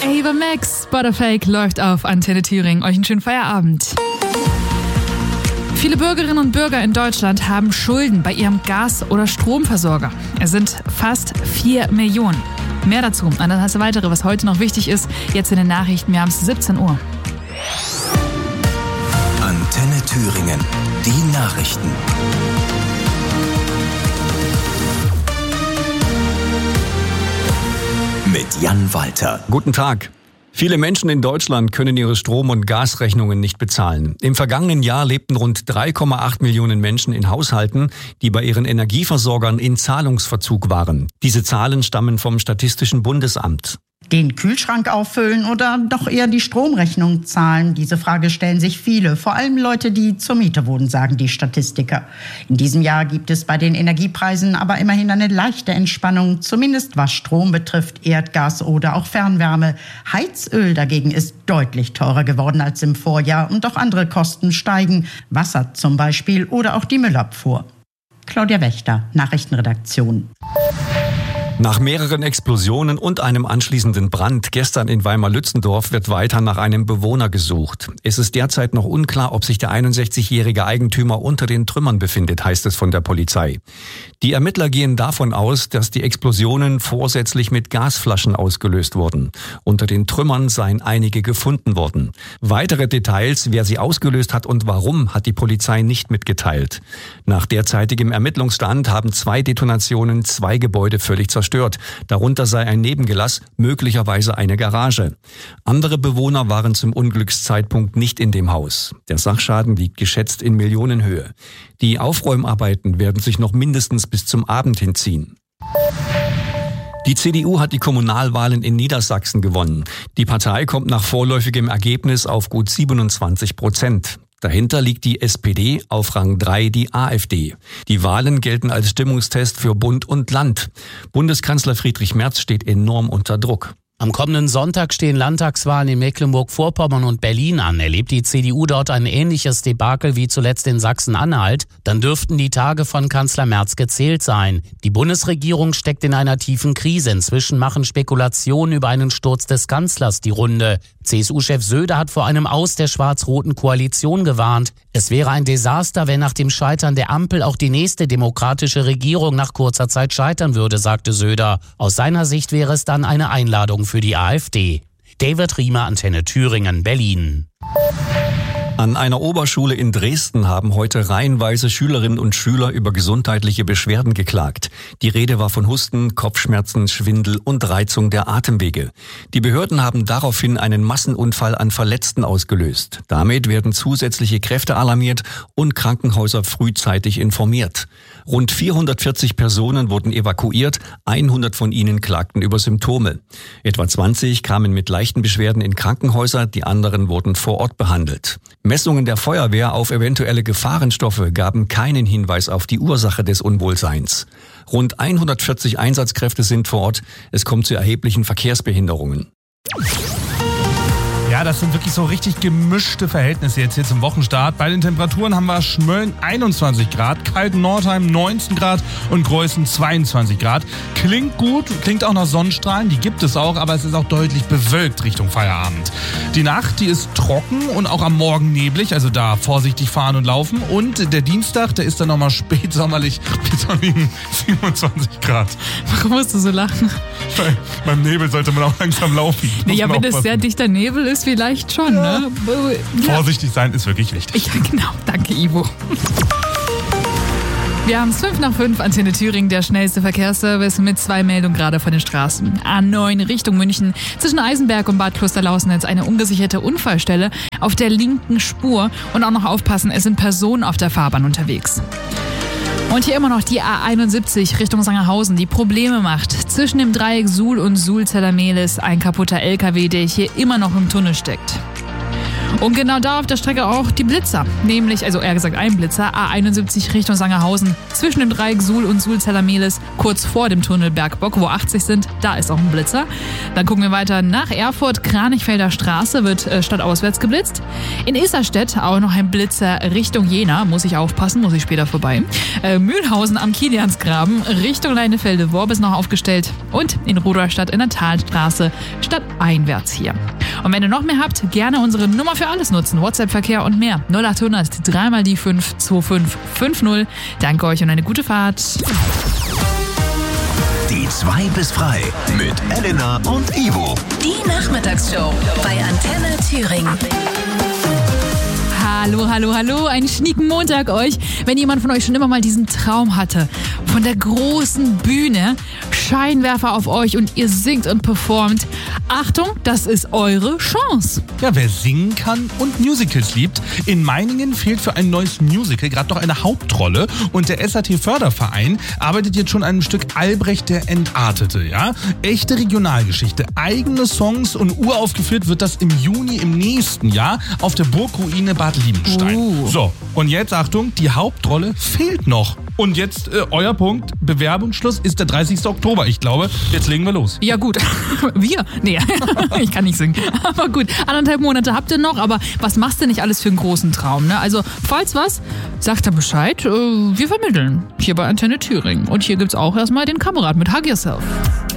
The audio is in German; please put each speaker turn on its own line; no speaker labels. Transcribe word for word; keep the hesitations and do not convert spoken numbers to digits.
Ava Max, Butterfake läuft auf Antenne Thüringen. Euch einen schönen Feierabend. Viele Bürgerinnen und Bürger in Deutschland haben Schulden bei ihrem Gas- oder Stromversorger. Es sind fast vier Millionen. Mehr dazu und dann hast du weitere, was heute noch wichtig ist, jetzt in den Nachrichten. Wir haben es siebzehn Uhr.
Antenne Thüringen, die Nachrichten. Mit Jan Walter.
Guten Tag. Viele Menschen in Deutschland können ihre Strom- und Gasrechnungen nicht bezahlen. Im vergangenen Jahr lebten rund drei Komma acht Millionen Menschen in Haushalten, die bei ihren Energieversorgern in Zahlungsverzug waren. Diese Zahlen stammen vom Statistischen Bundesamt.
Den Kühlschrank auffüllen oder doch eher die Stromrechnung zahlen? Diese Frage stellen sich viele, vor allem Leute, die zur Miete wohnen, sagen die Statistiker. In diesem Jahr gibt es bei den Energiepreisen aber immerhin eine leichte Entspannung, zumindest was Strom betrifft, Erdgas oder auch Fernwärme. Heizöl dagegen ist deutlich teurer geworden als im Vorjahr und auch andere Kosten steigen, Wasser zum Beispiel oder auch die Müllabfuhr. Claudia Wächter, Nachrichtenredaktion.
Nach mehreren Explosionen und einem anschließenden Brand gestern in Weimar-Lützendorf wird weiter nach einem Bewohner gesucht. Es ist derzeit noch unklar, ob sich der einundsechzigjährige Eigentümer unter den Trümmern befindet, heißt es von der Polizei. Die Ermittler gehen davon aus, dass die Explosionen vorsätzlich mit Gasflaschen ausgelöst wurden. Unter den Trümmern seien einige gefunden worden. Weitere Details, wer sie ausgelöst hat und warum, hat die Polizei nicht mitgeteilt. Nach derzeitigem Ermittlungsstand haben zwei Detonationen zwei Gebäude völlig zerstört. Darunter sei ein Nebengelass, möglicherweise eine Garage. Andere Bewohner waren zum Unglückszeitpunkt nicht in dem Haus. Der Sachschaden liegt geschätzt in Millionenhöhe. Die Aufräumarbeiten werden sich noch mindestens bis zum Abend hinziehen. Die C D U hat die Kommunalwahlen in Niedersachsen gewonnen. Die Partei kommt nach vorläufigem Ergebnis auf gut siebenundzwanzig Prozent. Dahinter liegt die S P D, auf Rang drei die AfD. Die Wahlen gelten als Stimmungstest für Bund und Land. Bundeskanzler Friedrich Merz steht enorm unter Druck.
Am kommenden Sonntag stehen Landtagswahlen in Mecklenburg-Vorpommern und Berlin an. Erlebt die C D U dort ein ähnliches Debakel wie zuletzt in Sachsen-Anhalt, dann dürften die Tage von Kanzler Merz gezählt sein. Die Bundesregierung steckt in einer tiefen Krise. Inzwischen machen Spekulationen über einen Sturz des Kanzlers die Runde. C S U-Chef Söder hat vor einem Aus der schwarz-roten Koalition gewarnt. Es wäre ein Desaster, wenn nach dem Scheitern der Ampel auch die nächste demokratische Regierung nach kurzer Zeit scheitern würde, sagte Söder. Aus seiner Sicht wäre es dann eine Einladung für die AfD. David Riemer, Antenne Thüringen, Berlin.
An einer Oberschule in Dresden haben heute reihenweise Schülerinnen und Schüler über gesundheitliche Beschwerden geklagt. Die Rede war von Husten, Kopfschmerzen, Schwindel und Reizung der Atemwege. Die Behörden haben daraufhin einen Massenunfall an Verletzten ausgelöst. Damit werden zusätzliche Kräfte alarmiert und Krankenhäuser frühzeitig informiert. Rund vierhundertvierzig Personen wurden evakuiert, hundert von ihnen klagten über Symptome. Etwa zwanzig kamen mit leichten Beschwerden in Krankenhäuser, die anderen wurden vor Ort behandelt. Messungen der Feuerwehr auf eventuelle Gefahrenstoffe gaben keinen Hinweis auf die Ursache des Unwohlseins. Rund hundertvierzig Einsatzkräfte sind vor Ort. Es kommt zu erheblichen Verkehrsbehinderungen.
Ja, das sind wirklich so richtig gemischte Verhältnisse jetzt hier zum Wochenstart. Bei den Temperaturen haben wir Schmölln einundzwanzig Grad, Kalten-Nordheim neunzehn Grad und Greußen zweiundzwanzig Grad. Klingt gut, klingt auch nach Sonnenstrahlen, die gibt es auch, aber es ist auch deutlich bewölkt Richtung Feierabend. Die Nacht, die ist trocken und auch am Morgen neblig, also da vorsichtig fahren und laufen. Und der Dienstag, der ist dann nochmal spätsommerlich mit siebenundzwanzig Grad.
Warum musst du so lachen?
Weil beim Nebel sollte man auch langsam laufen.
Ja, wenn es sehr dichter Nebel ist, vielleicht schon, ja. Ne? Ja.
Vorsichtig sein ist wirklich wichtig.
Ja, genau. Danke, Ivo. Wir haben es fünf nach fünf, Antenne Thüringen, der schnellste Verkehrsservice mit zwei Meldungen gerade von den Straßen. A neun Richtung München, zwischen Eisenberg und Bad Klosterlausnitz eine ungesicherte Unfallstelle auf der linken Spur. Und auch noch aufpassen, es sind Personen auf der Fahrbahn unterwegs. Und hier immer noch die A einundsiebzig Richtung Sangerhausen, die Probleme macht. Zwischen dem Dreieck Suhl und Suhl-Zellermehlis ein kaputter L K W, der hier immer noch im Tunnel steckt. Und genau da auf der Strecke auch die Blitzer. Nämlich, also eher gesagt ein Blitzer, A einundsiebzig Richtung Sangerhausen. Zwischen dem Dreieck Suhl und Suhl-Zellermehlis, kurz vor dem Tunnel Bergbock, wo achtzig sind, da ist auch ein Blitzer. Dann gucken wir weiter nach Erfurt, Kranichfelder Straße wird äh, stadtauswärts geblitzt. In Isarstedt auch noch ein Blitzer Richtung Jena, muss ich aufpassen, muss ich später vorbei. Äh, Mühlhausen am Kiliansgraben, Richtung Leinefelde-Worb ist noch aufgestellt. Und in Rudolstadt in der Talstraße, stadteinwärts hier. Und wenn ihr noch mehr habt, gerne unsere Nummer für alles nutzen. WhatsApp-Verkehr und mehr. null acht hundert drei mal die fünf zwei fünf fünf null. Danke euch und eine gute Fahrt.
Die zwei bis frei mit Elena und Ivo.
Die Nachmittagsshow bei Antenne Thüringen.
Hallo, hallo, hallo, einen schnieken Montag euch. Wenn jemand von euch schon immer mal diesen Traum hatte, von der großen Bühne, Scheinwerfer auf euch und ihr singt und performt, Achtung, das ist eure Chance.
Ja, wer singen kann und Musicals liebt, in Meiningen fehlt für ein neues Musical gerade noch eine Hauptrolle und der S A T-Förderverein arbeitet jetzt schon an einem Stück Albrecht der Entartete, ja? Echte Regionalgeschichte, eigene Songs und uraufgeführt wird das im Juni im nächsten Jahr auf der Burgruine Bad Liebenstein.
Uh.
So, und jetzt Achtung, die Hauptrolle fehlt noch. Und jetzt äh, euer Punkt, Bewerbungsschluss ist der dreißigsten Oktober. Ich glaube, jetzt legen wir los.
Ja gut, wir? Nee, ich kann nicht singen. Aber gut, anderthalb Monate habt ihr noch, aber was machst du nicht alles für einen großen Traum? Ne? Also, falls was, sagt er Bescheid. Äh, wir vermitteln hier bei Antenne Thüringen. Und hier gibt's auch erstmal den Kamerad mit Hug Yourself.